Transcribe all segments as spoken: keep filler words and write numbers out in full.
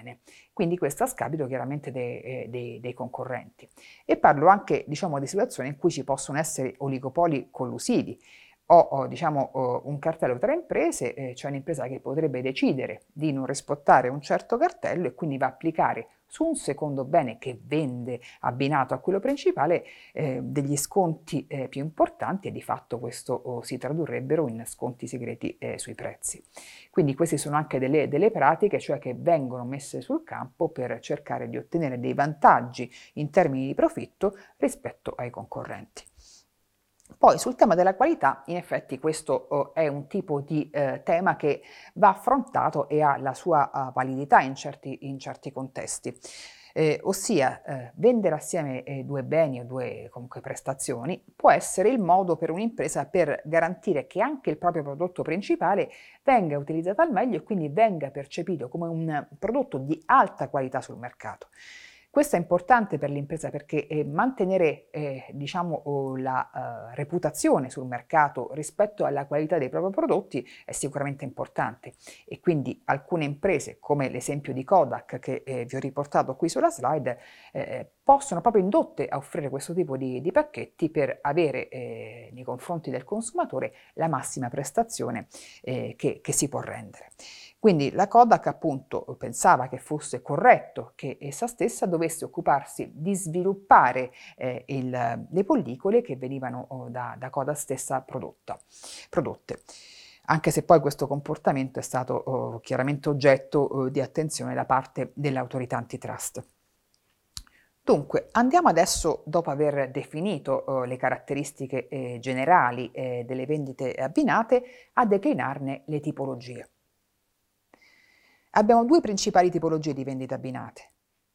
bene. Quindi questo a scapito chiaramente dei, eh, dei, dei concorrenti. E parlo anche, diciamo, di situazioni in cui ci possono essere oligopoli collusivi. Ho, ho, diciamo, ho un cartello tra imprese, eh, c'è un'impresa che potrebbe decidere di non rispettare un certo cartello e quindi va a applicare su un secondo bene che vende abbinato a quello principale eh, degli sconti eh, più importanti, e di fatto questo oh, si tradurrebbero in sconti segreti eh, sui prezzi. Quindi queste sono anche delle, delle pratiche, cioè che vengono messe sul campo per cercare di ottenere dei vantaggi in termini di profitto rispetto ai concorrenti. Poi sul tema della qualità, in effetti questo uh, è un tipo di uh, tema che va affrontato e ha la sua uh, validità in certi, in certi contesti. Eh, ossia, eh, vendere assieme eh, due beni o due comunque prestazioni può essere il modo per un'impresa per garantire che anche il proprio prodotto principale venga utilizzato al meglio e quindi venga percepito come un prodotto di alta qualità sul mercato. Questo è importante per l'impresa perché eh, mantenere eh, diciamo, oh, la uh, reputazione sul mercato rispetto alla qualità dei propri prodotti è sicuramente importante, e quindi alcune imprese, come l'esempio di Kodak che eh, vi ho riportato qui sulla slide, eh, possono proprio indotte a offrire questo tipo di, di pacchetti per avere eh, nei confronti del consumatore la massima prestazione eh, che, che si può rendere. Quindi la Kodak appunto pensava che fosse corretto che essa stessa dovesse occuparsi di sviluppare eh, il, le pellicole che venivano oh, da, da Kodak stessa prodotta, prodotte. Anche se poi questo comportamento è stato oh, chiaramente oggetto oh, di attenzione da parte dell'autorità antitrust. Dunque, andiamo adesso, dopo aver definito eh, le caratteristiche eh, generali eh, delle vendite abbinate, a declinarne le tipologie. Abbiamo due principali tipologie di vendite abbinate.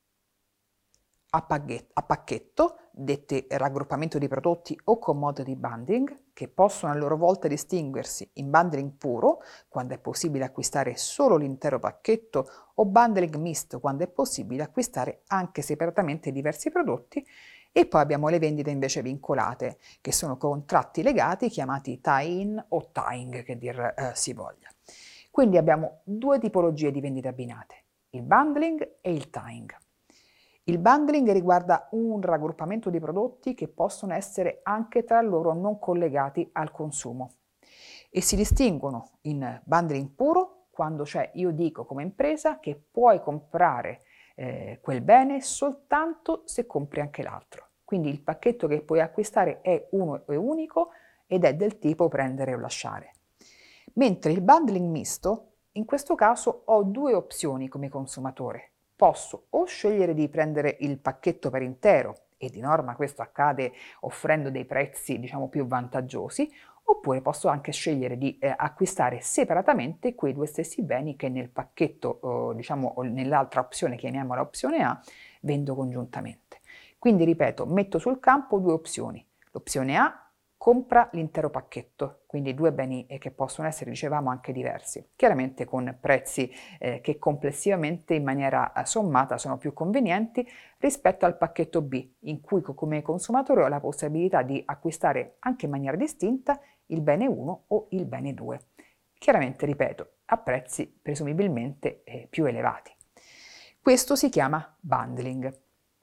A, a pacchetto, dette raggruppamento di prodotti o commodity bundling, che possono a loro volta distinguersi in bundling puro, quando è possibile acquistare solo l'intero pacchetto, o bundling misto, quando è possibile acquistare anche separatamente diversi prodotti. E poi abbiamo le vendite invece vincolate, che sono contratti legati chiamati tie-in o tying, che dir eh, si voglia. Quindi abbiamo due tipologie di vendite abbinate, il bundling e il tying. Il bundling riguarda un raggruppamento di prodotti che possono essere anche tra loro non collegati al consumo e si distinguono in bundling puro quando cioè io dico come impresa che puoi comprare eh, quel bene soltanto se compri anche l'altro. Quindi il pacchetto che puoi acquistare è uno e unico ed è del tipo prendere o lasciare. Mentre il bundling misto, in questo caso ho due opzioni come consumatore. Posso o scegliere di prendere il pacchetto per intero, e di norma questo accade offrendo dei prezzi diciamo più vantaggiosi, oppure posso anche scegliere di eh, acquistare separatamente quei due stessi beni che nel pacchetto, eh, diciamo, o nell'altra opzione, chiamiamola opzione A, vendo congiuntamente. Quindi ripeto, metto sul campo due opzioni. L'opzione A compra l'intero pacchetto, quindi due beni che possono essere, dicevamo, anche diversi, chiaramente con prezzi eh, che complessivamente in maniera eh, sommata sono più convenienti rispetto al pacchetto B, in cui come consumatore ho la possibilità di acquistare anche in maniera distinta il bene uno o il bene due, chiaramente, ripeto, a prezzi presumibilmente eh, più elevati. Questo si chiama bundling.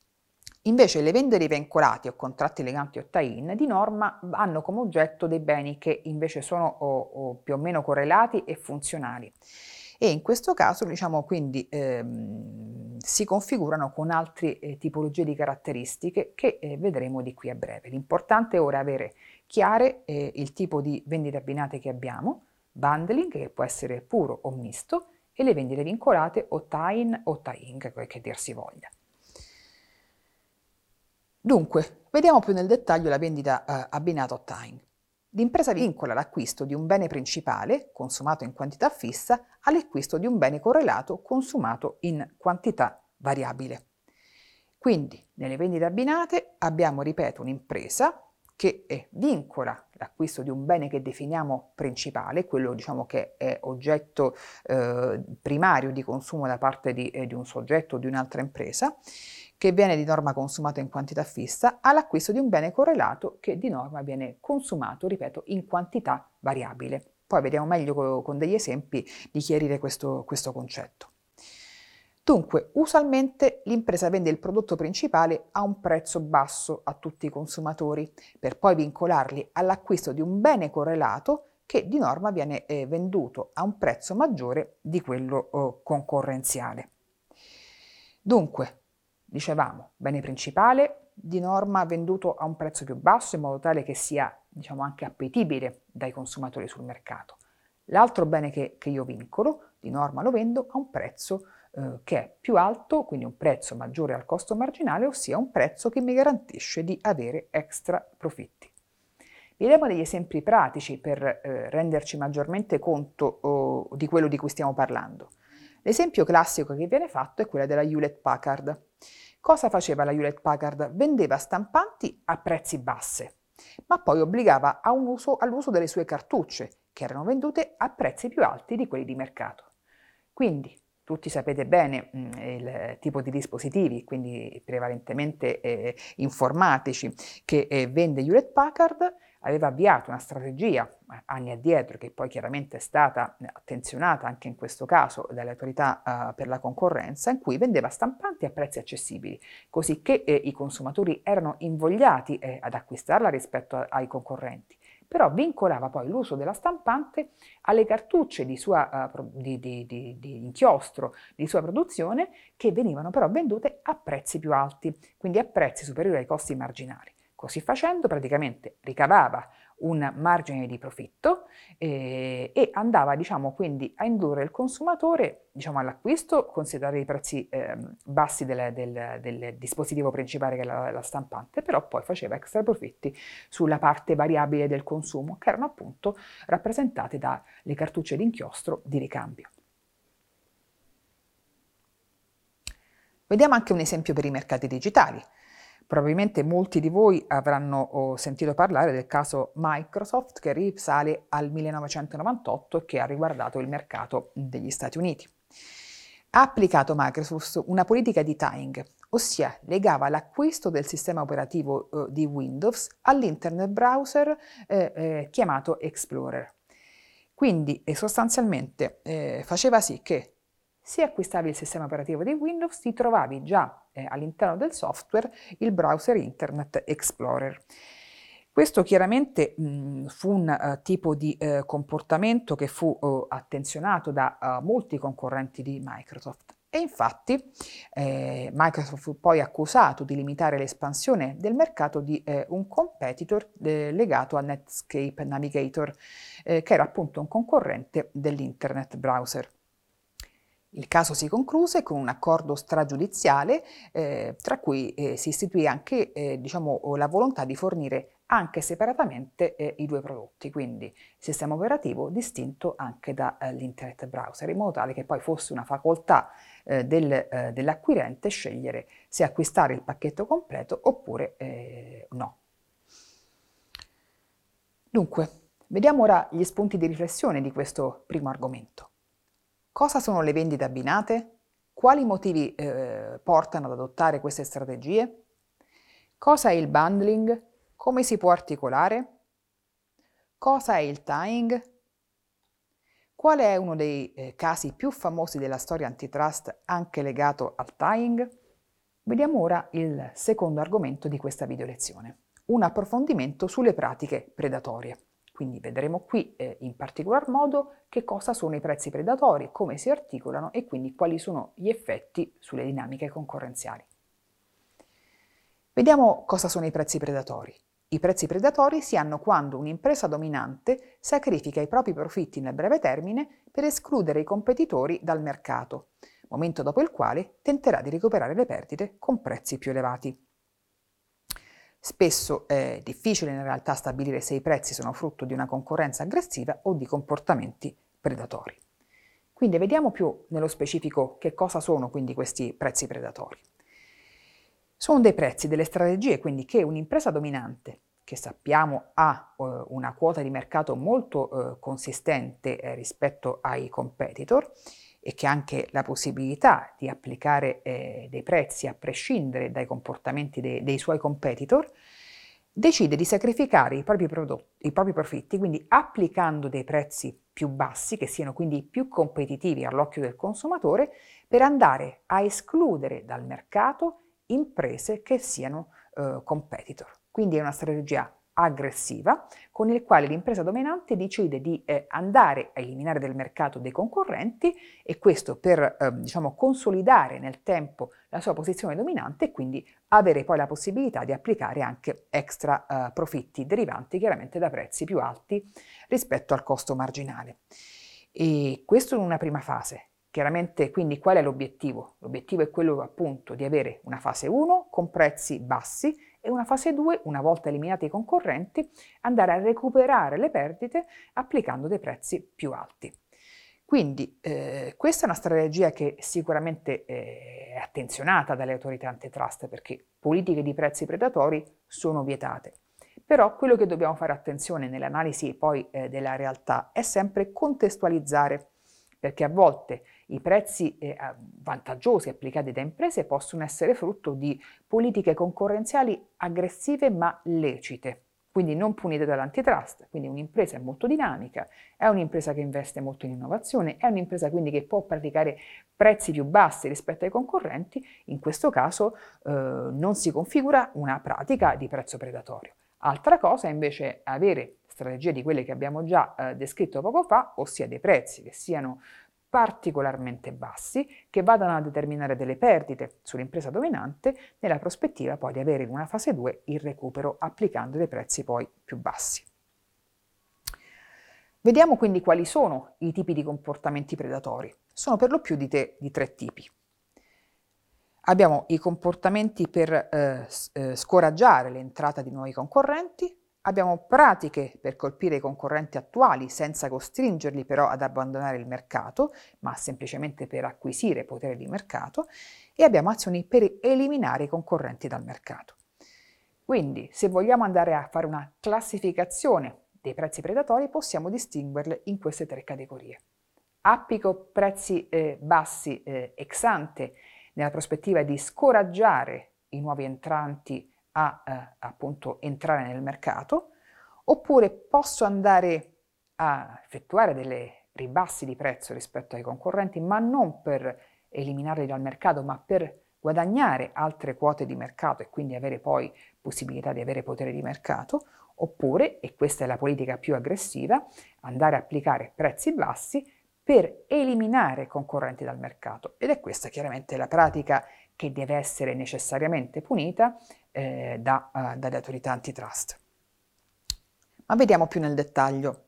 Invece le vendite vincolate o contratti leganti o tie-in di norma hanno come oggetto dei beni che invece sono o, o più o meno correlati e funzionali, e in questo caso diciamo quindi ehm, si configurano con altre eh, tipologie di caratteristiche che eh, vedremo di qui a breve. L'importante è ora avere chiare eh, il tipo di vendite abbinate che abbiamo, bundling che può essere puro o misto, e le vendite vincolate o tie-in o tie-in, che dir si voglia. Dunque, vediamo più nel dettaglio la vendita eh, abbinata o tying. L'impresa vincola l'acquisto di un bene principale, consumato in quantità fissa, all'acquisto di un bene correlato, consumato in quantità variabile. Quindi, nelle vendite abbinate abbiamo, ripeto, un'impresa che eh, vincola l'acquisto di un bene che definiamo principale, quello diciamo che è oggetto eh, primario di consumo da parte di, eh, di un soggetto o di un'altra impresa, che viene di norma consumato in quantità fissa, all'acquisto di un bene correlato che di norma viene consumato, ripeto, in quantità variabile. Poi vediamo meglio con degli esempi di chiarire questo, questo concetto. Dunque, usualmente l'impresa vende il prodotto principale a un prezzo basso a tutti i consumatori, per poi vincolarli all'acquisto di un bene correlato che di norma viene eh, venduto a un prezzo maggiore di quello eh, concorrenziale. Dunque, dicevamo, bene principale di norma venduto a un prezzo più basso in modo tale che sia, diciamo, anche appetibile dai consumatori sul mercato. L'altro bene che, che io vincolo, di norma lo vendo a un prezzo eh, che è più alto, quindi un prezzo maggiore al costo marginale, ossia un prezzo che mi garantisce di avere extra profitti. Vediamo degli esempi pratici per eh, renderci maggiormente conto oh, di quello di cui stiamo parlando. L'esempio classico che viene fatto è quello della Hewlett Packard. Cosa faceva la Hewlett Packard? Vendeva stampanti a prezzi bassi, ma poi obbligava a un uso, all'uso delle sue cartucce, che erano vendute a prezzi più alti di quelli di mercato. Quindi, tutti sapete bene mh, il tipo di dispositivi, quindi prevalentemente eh, informatici, che eh, vende Hewlett Packard. Aveva avviato una strategia eh, anni addietro, che poi chiaramente è stata attenzionata anche in questo caso dalle autorità eh, per la concorrenza, in cui vendeva stampanti a prezzi accessibili, così che eh, i consumatori erano invogliati eh, ad acquistarla rispetto a, ai concorrenti. Però vincolava poi l'uso della stampante alle cartucce di, sua, uh, di, di, di, di inchiostro di sua produzione, che venivano però vendute a prezzi più alti, quindi a prezzi superiori ai costi marginali. Così facendo praticamente ricavava un margine di profitto eh, e andava, diciamo, quindi a indurre il consumatore, diciamo, all'acquisto, considerare i prezzi eh, bassi del, del, del dispositivo principale, che è la, la stampante, però poi faceva extra profitti sulla parte variabile del consumo, che erano appunto rappresentate dalle cartucce d'inchiostro di ricambio. Vediamo anche un esempio per i mercati digitali. Probabilmente molti di voi avranno sentito parlare del caso Microsoft, che risale al millenovecentonovantotto e che ha riguardato il mercato degli Stati Uniti. Ha applicato Microsoft una politica di tying, ossia legava l'acquisto del sistema operativo eh, di Windows all'internet browser eh, eh, chiamato Explorer. Quindi eh, sostanzialmente eh, faceva sì che se acquistavi il sistema operativo di Windows ti trovavi già eh, all'interno del software il browser Internet Explorer. Questo chiaramente mh, fu un uh, tipo di uh, comportamento che fu uh, attenzionato da uh, molti concorrenti di Microsoft. E infatti eh, Microsoft fu poi accusato di limitare l'espansione del mercato di eh, un competitor eh, legato a Netscape Navigator, eh, che era appunto un concorrente dell'Internet browser. Il caso si concluse con un accordo stragiudiziale eh, tra cui eh, si istituì anche eh, diciamo, la volontà di fornire anche separatamente eh, i due prodotti, quindi sistema operativo distinto anche dall'Internet eh, browser, in modo tale che poi fosse una facoltà eh, del, eh, dell'acquirente scegliere se acquistare il pacchetto completo oppure eh, no. Dunque, vediamo ora gli spunti di riflessione di questo primo argomento. Cosa sono le vendite abbinate? Quali motivi eh, portano ad adottare queste strategie? Cosa è il bundling? Come si può articolare? Cosa è il tying? Qual è uno dei eh, casi più famosi della storia antitrust anche legato al tying? Vediamo ora il secondo argomento di questa video lezione, un approfondimento sulle pratiche predatorie. Quindi vedremo qui eh, in particolar modo che cosa sono i prezzi predatori, come si articolano e quindi quali sono gli effetti sulle dinamiche concorrenziali. Vediamo cosa sono i prezzi predatori. I prezzi predatori si hanno quando un'impresa dominante sacrifica i propri profitti nel breve termine per escludere i competitori dal mercato, momento dopo il quale tenterà di recuperare le perdite con prezzi più elevati. Spesso è difficile in realtà stabilire se i prezzi sono frutto di una concorrenza aggressiva o di comportamenti predatori. Quindi vediamo più nello specifico che cosa sono quindi questi prezzi predatori. Sono dei prezzi, delle strategie quindi che un'impresa dominante, che sappiamo ha eh, una quota di mercato molto eh, consistente eh, rispetto ai competitor, e che ha anche la possibilità di applicare eh, dei prezzi a prescindere dai comportamenti de- dei suoi competitor, decide di sacrificare i propri prodotti, i propri profitti, quindi applicando dei prezzi più bassi, che siano quindi più competitivi all'occhio del consumatore, per andare a escludere dal mercato imprese che siano eh, competitor. Quindi è una strategia aggressiva con il quale l'impresa dominante decide di eh, andare a eliminare dal mercato dei concorrenti, e questo per eh, diciamo, consolidare nel tempo la sua posizione dominante e quindi avere poi la possibilità di applicare anche extra eh, profitti derivanti chiaramente da prezzi più alti rispetto al costo marginale. E questo in una prima fase. Chiaramente, quindi, qual è l'obiettivo? L'obiettivo è quello appunto di avere una fase uno con prezzi bassi e una fase due, una volta eliminati i concorrenti, andare a recuperare le perdite applicando dei prezzi più alti. Quindi eh, questa è una strategia che sicuramente eh, è attenzionata dalle autorità antitrust, perché politiche di prezzi predatori sono vietate. Però quello che dobbiamo fare attenzione nell'analisi poi eh, della realtà è sempre contestualizzare, perché a volte i prezzi eh, vantaggiosi applicati da imprese possono essere frutto di politiche concorrenziali aggressive ma lecite, quindi non punite dall'antitrust. Quindi un'impresa è molto dinamica, è un'impresa che investe molto in innovazione, è un'impresa quindi che può praticare prezzi più bassi rispetto ai concorrenti. In questo caso eh, non si configura una pratica di prezzo predatorio. Altra cosa è invece avere strategie di quelle che abbiamo già eh, descritto poco fa, ossia dei prezzi che siano particolarmente bassi, che vadano a determinare delle perdite sull'impresa dominante, nella prospettiva poi di avere in una fase due il recupero applicando dei prezzi poi più bassi. Vediamo quindi quali sono i tipi di comportamenti predatori. Sono per lo più di, te, di tre tipi. Abbiamo i comportamenti per eh, scoraggiare l'entrata di nuovi concorrenti, abbiamo pratiche per colpire i concorrenti attuali senza costringerli però ad abbandonare il mercato, ma semplicemente per acquisire potere di mercato, e abbiamo azioni per eliminare i concorrenti dal mercato. Quindi, se vogliamo andare a fare una classificazione dei prezzi predatori, possiamo distinguerle in queste tre categorie. Applico prezzi eh, bassi eh, ex ante nella prospettiva di scoraggiare i nuovi entranti a eh, appunto entrare nel mercato, oppure posso andare a effettuare delle ribassi di prezzo rispetto ai concorrenti, ma non per eliminarli dal mercato, ma per guadagnare altre quote di mercato e quindi avere poi possibilità di avere potere di mercato, oppure, e questa è la politica più aggressiva, andare a applicare prezzi bassi per eliminare concorrenti dal mercato. Ed è questa chiaramente la pratica che deve essere necessariamente punita eh, da, uh, dalle autorità antitrust. Ma vediamo più nel dettaglio.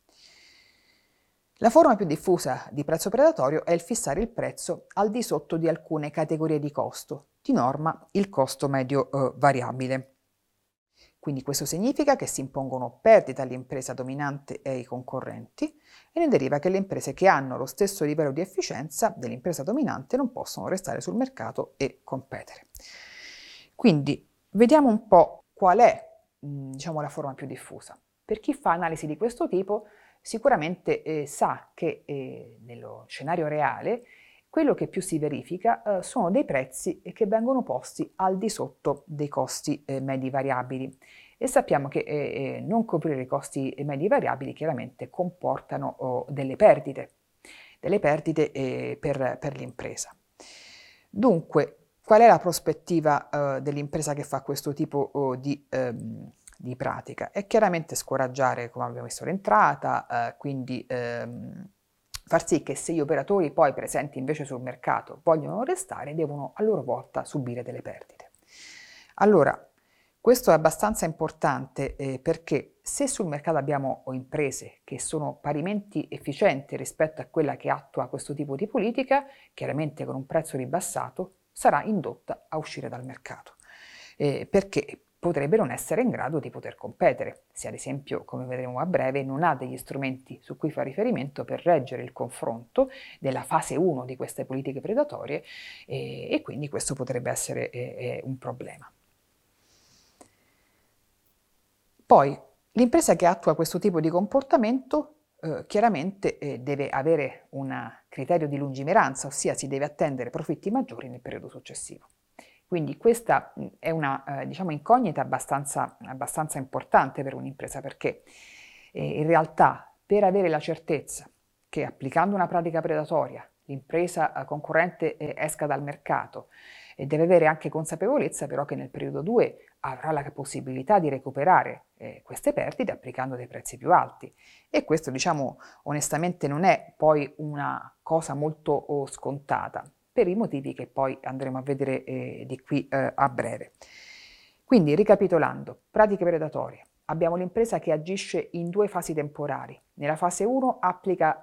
La forma più diffusa di prezzo predatorio è il fissare il prezzo al di sotto di alcune categorie di costo, di norma il costo medio uh, variabile. Quindi questo significa che si impongono perdite all'impresa dominante e ai concorrenti, e ne deriva che le imprese che hanno lo stesso livello di efficienza dell'impresa dominante non possono restare sul mercato e competere. Quindi vediamo un po' qual è, diciamo, la forma più diffusa. Per chi fa analisi di questo tipo sicuramente eh, sa che eh, nello scenario reale quello che più si verifica eh, sono dei prezzi che vengono posti al di sotto dei costi eh, medi variabili, e sappiamo che eh, non coprire i costi medi variabili chiaramente comportano oh, delle perdite, delle perdite eh, per, per l'impresa. Dunque, qual è la prospettiva eh, dell'impresa che fa questo tipo oh, di, ehm, di pratica? È chiaramente scoraggiare, come abbiamo visto, l'entrata, eh, quindi ehm, far sì che se gli operatori poi presenti invece sul mercato vogliono restare, devono a loro volta subire delle perdite. Allora, questo è abbastanza importante eh, perché se sul mercato abbiamo imprese che sono parimenti efficienti rispetto a quella che attua questo tipo di politica, chiaramente con un prezzo ribassato, sarà indotta a uscire dal mercato, eh, perché potrebbe non essere in grado di poter competere, se ad esempio, come vedremo a breve, non ha degli strumenti su cui fa riferimento per reggere il confronto della fase uno di queste politiche predatorie, e, e quindi questo potrebbe essere eh, un problema. Poi, l'impresa che attua questo tipo di comportamento eh, chiaramente eh, deve avere un criterio di lungimiranza, ossia si deve attendere profitti maggiori nel periodo successivo. Quindi questa è una eh, diciamo, incognita abbastanza, abbastanza importante per un'impresa, perché eh, in realtà per avere la certezza che applicando una pratica predatoria l'impresa eh, concorrente eh, esca dal mercato, e deve avere anche consapevolezza però che nel periodo due avrà la possibilità di recuperare eh, queste perdite applicando dei prezzi più alti. E questo, diciamo, onestamente non è poi una cosa molto oh, scontata, per i motivi che poi andremo a vedere eh, di qui eh, a breve. Quindi, ricapitolando, pratiche predatorie. Abbiamo l'impresa che agisce in due fasi temporali. Nella fase uno applica